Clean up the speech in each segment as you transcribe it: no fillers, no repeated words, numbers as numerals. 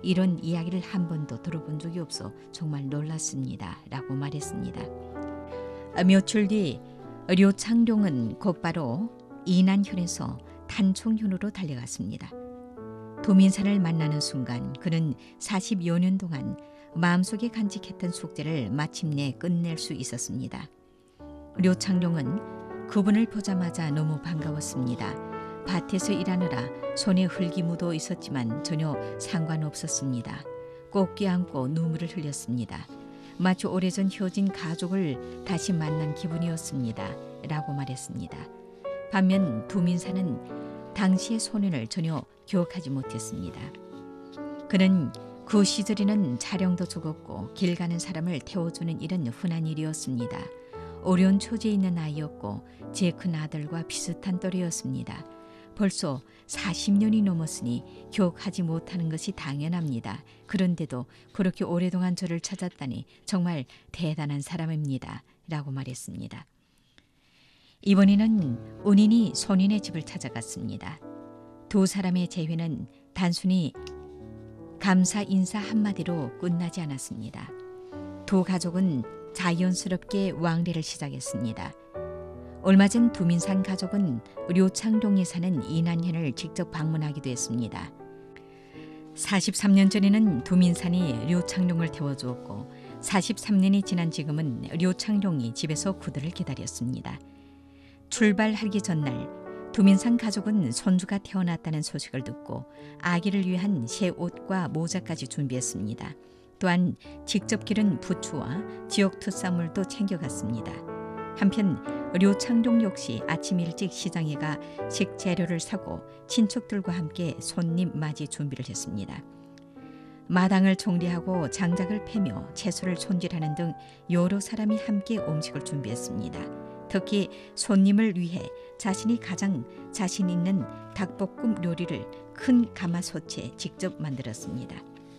이런 이야기를 한 번도 들어본 적이 없어 정말 놀랐습니다. 라고 말했습니다. 며칠 뒤 료창룡은 곧바로 이난현에서 단총현으로 달려갔습니다. 도민산을 만나는 순간 그는 40여 년 동안 마음속에 간직했던 숙제를 마침내 끝낼 수 있었습니다. 료창룡은 그분을 보자마자 너무 반가웠습니다. 밭에서 일하느라 손에 흙이 묻어 있었지만 전혀 상관없었습니다. 꼭 껴안고 눈물을 흘렸습니다. 마치 오래전 헤어진 가족을 다시 만난 기분이었습니다. 라고 말했습니다. 반면 도민사는 당시의 소년을 전혀 기억하지 못했습니다. 그는 그 시절에는 차량도 적었고 길 가는 사람을 태워주는 일은 흔한 일이었습니다. 어려운 처지에 있는 아이였고 제 큰 아들과 비슷한 또래였습니다. 벌써 40년이 넘었으니 기억하지 못하는 것이 당연합니다. 그런데도 그렇게 오랫동안 저를 찾았다니 정말 대단한 사람입니다. 라고 말했습니다. 이번에는 은인이 손인의 집을 찾아갔습니다. 두 사람의 재회는 단순히 감사 인사 한마디로 끝나지 않았습니다. 두 가족은 자연스럽게 왕래를 시작했습니다. 얼마 전 두민산 가족은 료창룡이 사는 이난현을 직접 방문하기도 했습니다. 43년 전에는 두민산이 료창룡을 태워주었고 43년이 지난 지금은 료창룡이 집에서 그들을 기다렸습니다. 출발하기 전날 두민산 가족은 손주가 태어났다는 소식을 듣고 아기를 위한 새 옷과 모자까지 준비했습니다. 또한 직접 기른 부추와 지역 특산물도 챙겨갔습니다. 한편 료창룡 역시 아침 일찍 시장에 가 식재료를 사고 친척들과 함께 손님 맞이 준비를 했습니다. 마당을 정리하고 장작을 패며 채소를 손질하는 등 여러 사람이 함께 음식을 준비했습니다. 특히 손님을 위해 자신이 가장 자신 있는 닭볶음 요리를 큰 가마솥에 직접 만들었습니다.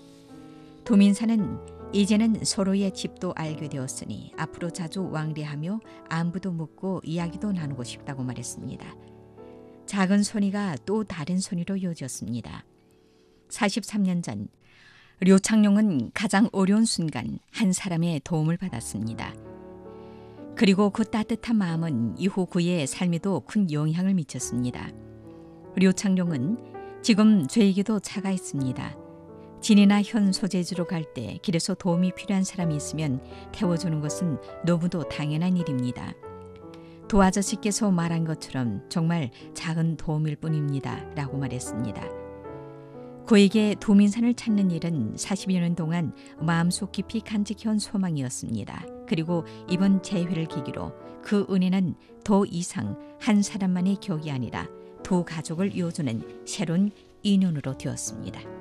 도민사는 이제는 서로의 집도 알게 되었으니 앞으로 자주 왕래하며 안부도 묻고 이야기도 나누고 싶다고 말했습니다. 작은 손이가 또 다른 손이로 이어졌습니다. 43년 전 료창룡은 가장 어려운 순간 한 사람의 도움을 받았습니다. 그리고 그 따뜻한 마음은 이후 그의 삶에도 큰 영향을 미쳤습니다. 료창룡은 지금 저에게도 차가 있습니다. 진이나 현 소재지로 갈 때 길에서 도움이 필요한 사람이 있으면 태워주는 것은 너무도 당연한 일입니다. 도아저씨께서 말한 것처럼 정말 작은 도움일 뿐입니다. 라고 말했습니다. 그에게 도민산을 찾는 일은 40여 년 동안 마음속 깊이 간직해온 소망이었습니다. 그리고 이번 재회를 계기로 그 은혜는 더 이상 한 사람만의 격이 아니라 두 가족을 이어주는 새로운 인연으로 되었습니다.